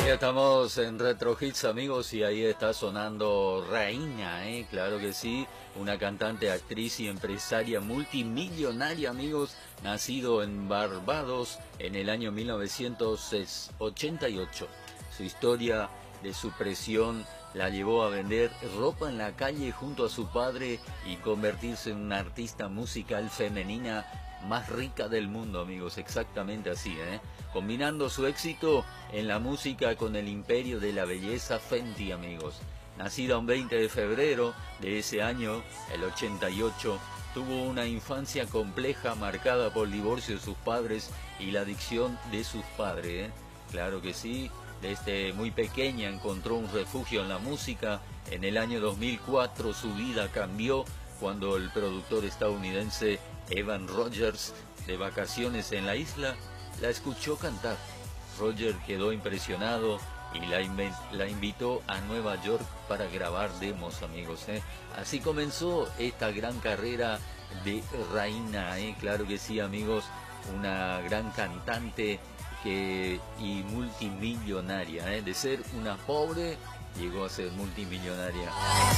Ya estamos en Retro Hits, amigos, y ahí está sonando Reina, claro que sí, una cantante, actriz y empresaria multimillonaria, amigos, nacido en Barbados en el año 1988. Su historia de supresión la llevó a vender ropa en la calle junto a su padre y convertirse en una artista musical femenina más rica del mundo, amigos, exactamente así, combinando su éxito en la música con el imperio de la belleza Fenty, amigos. Nacida un 20 de febrero de ese año, el 88, tuvo una infancia compleja marcada por el divorcio de sus padres y la adicción de sus padres, Claro que sí, desde muy pequeña encontró un refugio en la música. En el año 2004 su vida cambió cuando el productor estadounidense Evan Rogers, de vacaciones en la isla, la escuchó cantar. Roger quedó impresionado y la invitó a Nueva York para grabar demos, amigos. Así comenzó esta gran carrera de Reina, claro que sí, amigos, una gran cantante y multimillonaria. De ser una pobre, llegó a ser multimillonaria.